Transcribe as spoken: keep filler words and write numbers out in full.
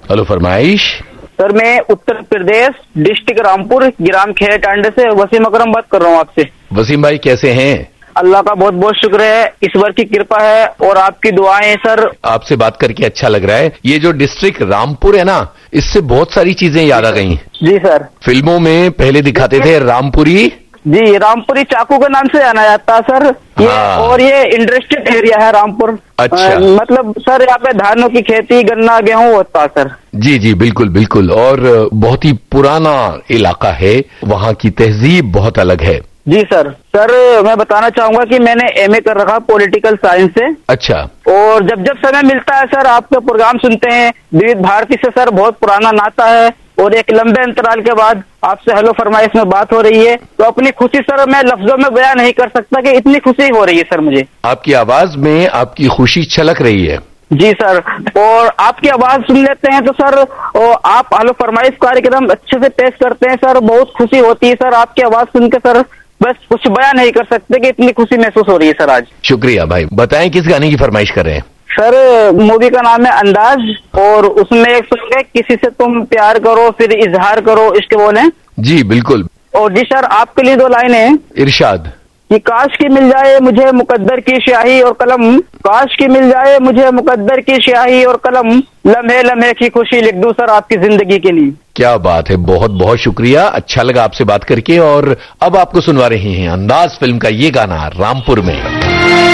Hello, फरमाइश। Sir मैं Uttar Pradesh district Rampur ग्राम खेड़ाटांडे से वसीम अकरम बात कर रहा हूँ आपसे। वसीम भाई कैसे हैं? अल्लाह का बहुत बहुत शुक्र है, ईश्वर की कृपा है और आपकी दुआएं सर। आपसे बात करके अच्छा लग रहा है। ये जो डिस्ट्रिक्ट रामपुर है ना, इससे बहुत सारी चीजें याद आ गई। जी सर। फिल्मों में पहले दिखाते थे रामपुरी। जी, रामपुरी चाकू के नाम से जाना जाता है सर ये। हाँ। और ये इंडस्ट्रियल एरिया है रामपुर। अच्छा। आ, मतलब सर यहाँ पे धानों की खेती, गन्ना, गेहूं होता है सर। जी जी, बिल्कुल बिल्कुल। और बहुत ही पुराना इलाका है, वहाँ की तहजीब बहुत अलग है। जी सर। सर मैं बताना चाहूंगा कि मैंने एमए कर रखा पॉलिटिकल साइंस से। अच्छा। और जब जब समय मिलता है सर आपके प्रोग्राम सुनते हैं। विविध भारती से सर बहुत पुराना नाता है और एक लंबे अंतराल के बाद आपसे हेलो फरमाइश में बात हो रही है, तो अपनी खुशी सर मैं लफ्जों में बयां नहीं कर सकता कि इतनी खुशी हो रही है सर मुझे। आपकी आवाज में आपकी खुशी छलक रही है। जी सर। और आपकी आवाज सुन लेते हैं तो सर और आप हेलो फरमाइश कार्यक्रम अच्छे से पेश करते हैं सर, बहुत खुशी होती है सर आपकी आवाज सुन के सर। बस कुछ बयां नहीं कर सकते कि इतनी खुशी महसूस हो रही है सर आज। शुक्रिया भाई। बताएं किस गाने की फरमाइश कर रहे हैं? सर मूवी का नाम है अंदाज और उसमें एक सॉन्ग है किसी से तुम प्यार करो फिर इजहार करो, इसके बोले। जी बिल्कुल। और जी सर आपके लिए दो लाइनें। इरशाद। कि काश की मिल जाए मुझे मुकद्दर की स्याही और कलम, काश की मिल जाए मुझे मुकद्दर की स्याही और कलम, लम्हे लम्हे की खुशी लिख दूं सर आपकी जिंदगी के लिए। क्या बात है, बहुत बहुत शुक्रिया। अच्छा लगा आपसे बात करके। और अब आपको सुनवा रहे हैं अंदाज फिल्म का ये गाना रामपुर में।